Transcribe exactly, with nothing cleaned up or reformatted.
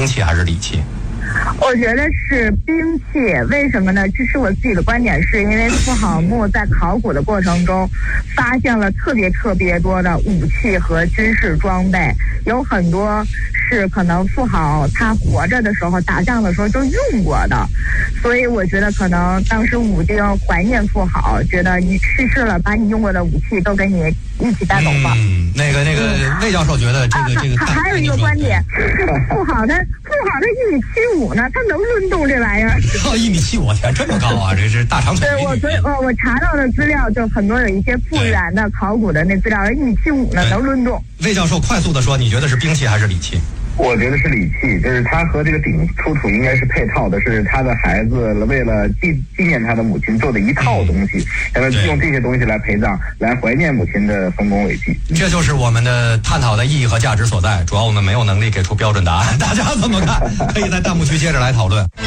兵器还是礼器？ 我觉得是兵器，为什么呢？这是我自己的观点，是因为妇好墓在考古的过程中，发现了特别特别多的武器和军事装备，有很多是可能妇好他活着的时候打仗的时候就用过的，所以我觉得可能当时武丁怀念妇好，觉得你去世了，把你用过的武器都给你一起带走吧。 嗯，那个那个魏教授觉得这个、啊、这个还有一个观点，妇好他妇好他一米七五呢，他能抡动这玩意儿？ 哦，一米七五，天，这么高啊！这是大长腿。 对，我所以我我查到的资料就很多，有一些复原的考古的那资料，一米七五呢能抡动。 魏教授快速的说，你觉得是兵器还是礼器？ 我觉得是礼器，就是他和这个鼎出土应该是配套的，是他的孩子为了纪纪念他的母亲做的一套东西，然后用这些东西来陪葬，来怀念母亲的丰功伟绩。 这就是我们的探讨的意义和价值所在。主要我们没有能力给出标准答案，大家怎么看？可以在弹幕区接着来讨论。